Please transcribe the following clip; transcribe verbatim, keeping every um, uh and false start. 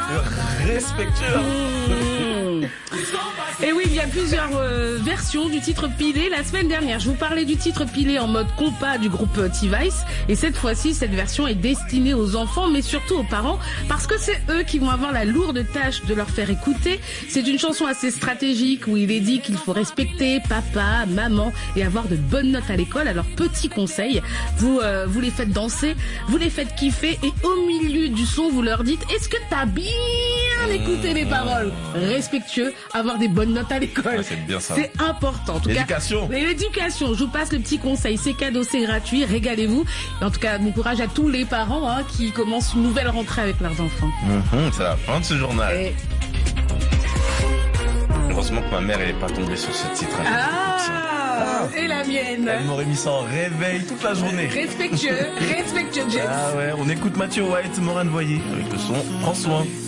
Respectueux. Mmh. Et oui, il y a plusieurs euh, versions du titre Pilé. La semaine dernière, je vous parlais du titre Pilé en mode compas du groupe T-Vice. Et cette fois-ci, cette version est destinée aux enfants, mais surtout aux parents, parce que c'est eux qui vont avoir la lourde tâche de leur faire écouter. C'est une chanson assez stratégique où il est dit qu'il faut respecter papa, maman et avoir de bonnes notes à l'école. Alors, petit conseil, vous, euh, vous les faites danser, vous les faites kiffer et au milieu du son, vous leur dites, est-ce que t'as bien écouté les paroles? Respectueux, avoir des bonnes notes à l'école. Ouais, c'est bien ça. C'est important. En tout L'éducation. cas, l'éducation. Je vous passe le petit conseil. C'est cadeau, c'est gratuit. Régalez-vous. Et en tout cas, bon courage à tous les parents hein, qui commencent une nouvelle rentrée avec leurs enfants. Mmh, c'est la fin de ce journal. Et... Heureusement que ma mère elle est pas tombée sur ce titre. Ah, et la mienne. Elle m'aurait mis ça en réveil toute la journée. Respectueux, respectueux, James. Ah ouais, on écoute Mathieu White, Morane Voyer avec le son Prends soin.